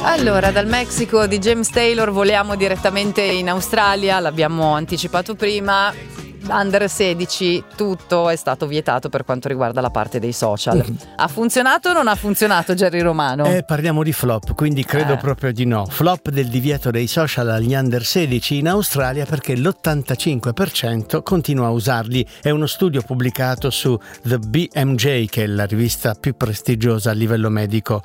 Allora, dal Messico di James Taylor voliamo direttamente in Australia, l'abbiamo anticipato prima. Under 16 tutto è stato vietato per quanto riguarda la parte dei social. Ha funzionato o non ha funzionato, Gerry Romano? Parliamo di flop, quindi credo proprio di no. Flop del divieto dei social agli under 16 in Australia, perché l'85% continua a usarli. È uno studio pubblicato su The BMJ, che è la rivista più prestigiosa a livello medico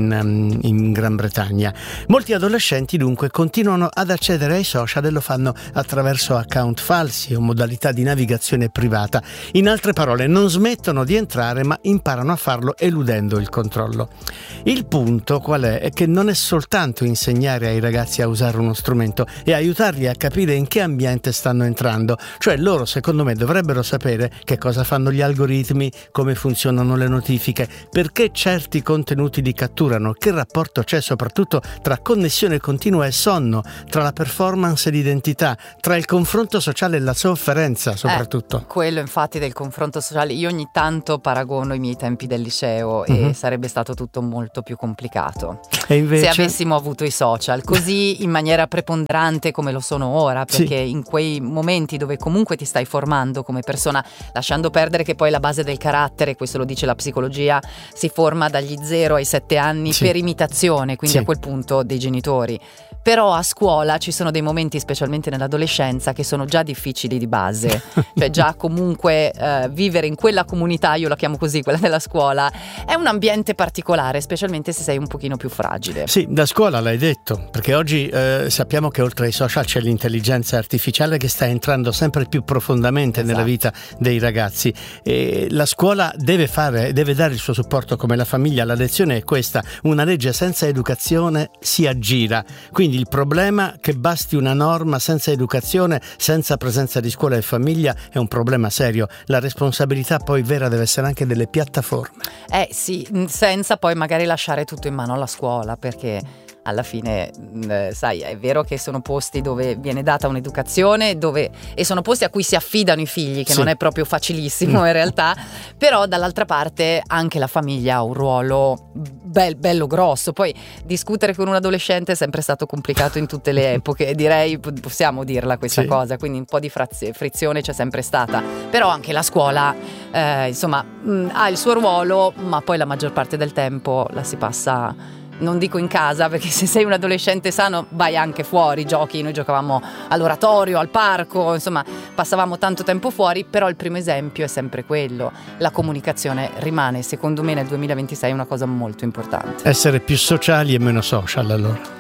in Gran Bretagna. Molti adolescenti dunque continuano ad accedere ai social e lo fanno attraverso account falsi o modalità di navigazione privata. In altre parole, non smettono di entrare, ma imparano a farlo eludendo il controllo. Il punto qual è? È che non è soltanto insegnare ai ragazzi a usare uno strumento e aiutarli a capire in che ambiente stanno entrando. Cioè loro, secondo me, dovrebbero sapere che cosa fanno gli algoritmi, come funzionano le notifiche, perché certi contenuti li catturano, che rapporto c'è soprattutto tra connessione continua e sonno, tra la performance e l'identità, tra il confronto sociale e la sofferenza soprattutto. Quello infatti del confronto sociale, io ogni tanto paragono i miei tempi del liceo e sarebbe stato tutto molto più complicato e invece... se avessimo avuto i social così in maniera preponderante come lo sono ora, perché in quei momenti dove comunque ti stai formando come persona, lasciando perdere che poi la base del carattere, questo lo dice la psicologia, si forma dagli 0 ai 7 anni per imitazione, quindi a quel punto dei genitori. Però a scuola ci sono dei momenti, specialmente nell'adolescenza, che sono già difficili di base. Cioè già comunque vivere in quella comunità, io la chiamo così, quella della scuola, è un ambiente particolare, specialmente se sei un pochino più fragile. Sì, da scuola l'hai detto, perché oggi sappiamo che oltre ai social c'è l'intelligenza artificiale che sta entrando sempre più profondamente nella vita dei ragazzi. E la scuola deve dare il suo supporto come la famiglia. La lezione è questa: una legge senza educazione si aggira. Quindi il problema che basti una norma senza educazione, senza presenza di scuola e famiglia, è un problema serio. La responsabilità poi vera deve essere anche delle piattaforme. Sì, senza poi magari lasciare tutto in mano alla scuola, perché alla fine sai, è vero che sono posti dove viene data un'educazione e sono posti a cui si affidano i figli, che non è proprio facilissimo in realtà, però dall'altra parte anche la famiglia ha un ruolo bello grosso. Poi discutere con un adolescente è sempre stato complicato in tutte le epoche, direi, possiamo dirla questa cosa, quindi un po' di frizione c'è sempre stata, però anche la scuola insomma ha il suo ruolo, ma poi la maggior parte del tempo la si passa, non dico in casa, perché se sei un adolescente sano vai anche fuori, giochi, noi giocavamo all'oratorio, al parco, insomma passavamo tanto tempo fuori, però il primo esempio è sempre quello. La comunicazione rimane, secondo me, nel 2026 una cosa molto importante. Essere più sociali e meno social, allora.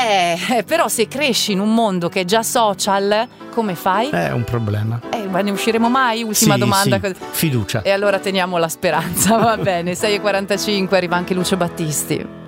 Però se cresci in un mondo che è già social, come fai? È un problema. Ma ne usciremo mai? Ultima domanda. Fiducia. E allora teniamo la speranza, va bene. 6:45, arriva anche Lucio Battisti.